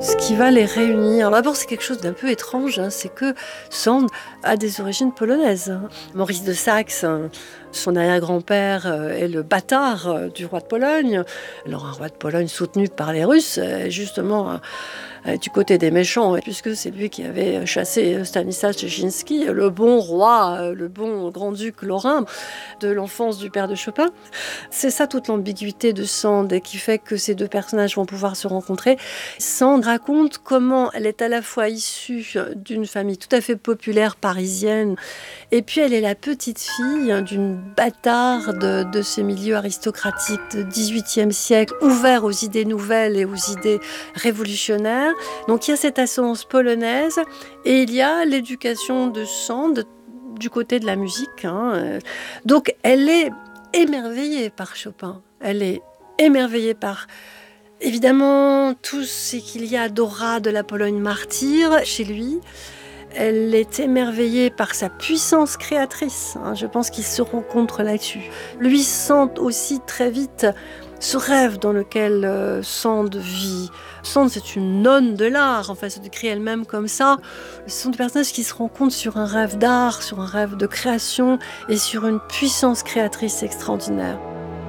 Ce qui va les réunir, d'abord c'est quelque chose d'un peu étrange, c'est que Sand a des origines polonaises. Maurice de Saxe, son arrière-grand-père est le bâtard du roi de Pologne. Alors un roi de Pologne soutenu par les Russes, justement du côté des méchants, puisque c'est lui qui avait chassé Stanislas Leszczynski, le bon roi, le bon grand-duc lorrain de l'enfance du père de Chopin. C'est ça toute l'ambiguïté de Sand et qui fait que ces deux personnages vont pouvoir se rencontrer. Sand raconte comment elle est à la fois issue d'une famille tout à fait populaire parisienne, et puis elle est la petite fille d'une bâtarde de ces milieux aristocratiques du XVIIIe siècle, ouverts aux idées nouvelles et aux idées révolutionnaires. Donc il y a cette ascendance polonaise et il y a l'éducation de Sand du côté de la musique. Donc elle est émerveillée par Chopin. Elle est émerveillée par, évidemment, tout ce qu'il y a d'aura de la Pologne martyre chez lui. Elle est émerveillée par sa puissance créatrice. Je pense qu'ils se rencontrent là-dessus. Lui sent aussi très vite ce rêve dans lequel Sand vit. Sand, c'est une nonne de l'art, enfin, se décrit elle-même comme ça. Ce sont des personnages qui se rencontrent sur un rêve d'art, sur un rêve de création et sur une puissance créatrice extraordinaire.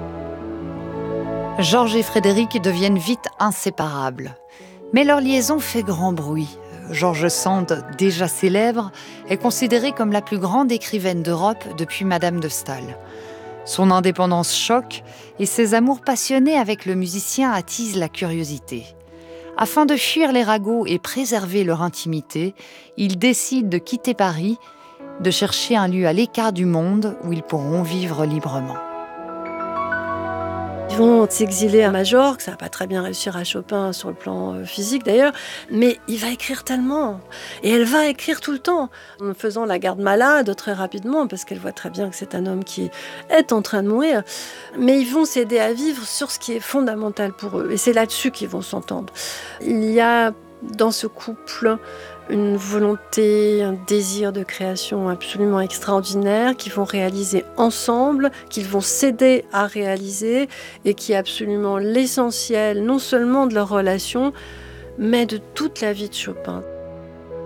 Georges et Frédéric deviennent vite inséparables. Mais leur liaison fait grand bruit. George Sand, déjà célèbre, est considérée comme la plus grande écrivaine d'Europe depuis Madame de Staël. Son indépendance choque et ses amours passionnés avec le musicien attisent la curiosité. Afin de fuir les ragots et préserver leur intimité, ils décident de quitter Paris, de chercher un lieu à l'écart du monde où ils pourront vivre librement. Ils vont s'exiler à Majorque, ça va pas très bien réussir à Chopin sur le plan physique d'ailleurs, mais il va écrire tellement, et elle va écrire tout le temps, en faisant la garde malade très rapidement, parce qu'elle voit très bien que c'est un homme qui est en train de mourir, mais ils vont s'aider à vivre sur ce qui est fondamental pour eux, et c'est là-dessus qu'ils vont s'entendre. Il y a dans ce couple une volonté, un désir de création absolument extraordinaire qu'ils vont réaliser ensemble, qu'ils vont s'aider à réaliser et qui est absolument l'essentiel, non seulement de leur relation, mais de toute la vie de Chopin.